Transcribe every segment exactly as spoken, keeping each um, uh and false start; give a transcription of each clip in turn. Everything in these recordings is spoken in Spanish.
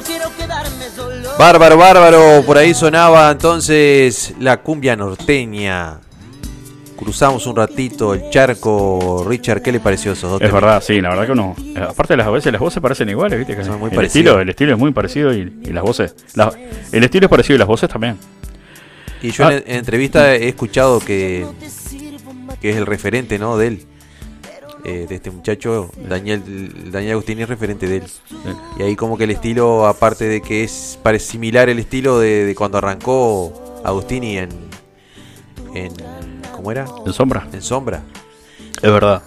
Bárbaro, bárbaro. Por ahí sonaba entonces la cumbia norteña. Cruzamos un ratito el charco. Richard, ¿qué le pareció a esos dos? Es temas? Verdad, sí, la verdad que uno. Aparte de las veces, las voces parecen iguales, ¿viste? Son muy el, parecidos. estilo, el estilo es muy parecido y, y las voces. La, el estilo es parecido y las voces también. Y yo ah. en, en entrevista he escuchado que, que es el referente, ¿no? De él. Eh, de este muchacho, Daniel, Daniel Agostini es referente de él. Sí. Y ahí como que el estilo, aparte de que es parece similar el estilo de, de cuando arrancó Agostini en, en ¿cómo era? En Sombra. En Sombra. Es verdad.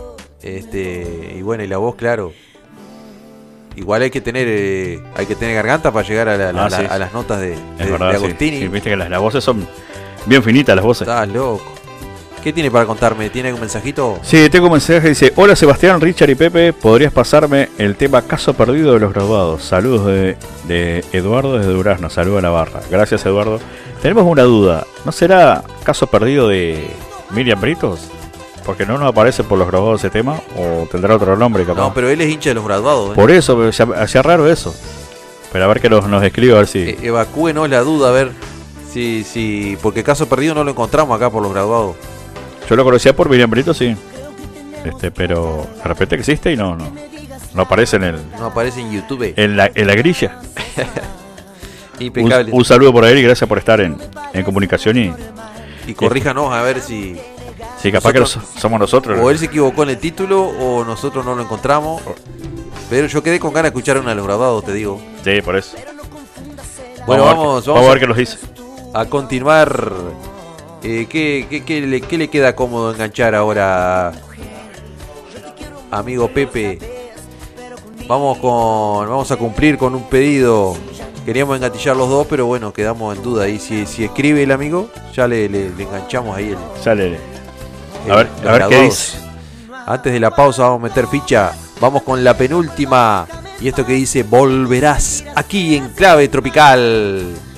Este, y bueno, y la voz, claro. Igual hay que tener eh, hay que tener garganta para llegar a, la, la, ah, sí. a las notas de, de, es verdad, de Agostini. Sí. Sí, viste que las, las voces son bien finitas las voces. Estás loco. ¿Qué tiene para contarme? ¿Tiene algún mensajito? Sí, tengo un mensaje que dice: hola Sebastián, Richard y Pepe, ¿podrías pasarme el tema Caso Perdido de los Graduados? Saludos de, de Eduardo desde Durazno, saludos a la barra. Gracias, Eduardo. Tenemos una duda, ¿no será Caso Perdido de Miriam Britos? Porque no nos aparece por los graduados ese tema, o tendrá otro nombre capaz. No, pero él es hincha de los graduados, ¿eh? Por eso, hacía raro eso. Pero a ver que nos, nos escribe, a ver si... Eh, evacúenos la duda, a ver si, si... Porque Caso Perdido no lo encontramos acá por los graduados. Yo lo conocía por Miriam Brito, sí. Este, pero de repente existe y no, no, no aparece en el. No aparece en YouTube. En la, en la grilla. Impecable. Un, un saludo por ahí y gracias por estar en, en comunicación y. Y corríjanos a ver si. Sí, capaz nosotros, que somos nosotros. O él se equivocó en el título o nosotros no lo encontramos. Pero yo quedé con ganas de escuchar una de los grabados, te digo. Sí, por eso. Bueno, vamos, vamos, a, vamos, vamos a ver qué nos dice. A continuar. Eh, ¿qué, qué, qué, le, ¿Qué le queda cómodo enganchar ahora, amigo Pepe? Vamos con vamos a cumplir con un pedido. Queríamos engatillar los dos, pero bueno, quedamos en duda. Y si, si escribe el amigo, ya le, le, le enganchamos ahí el. Ya le. El, a ver, a ver qué dice. Antes de la pausa vamos a meter ficha. Vamos con la penúltima. Y esto que dice: volverás aquí en Clave Tropical.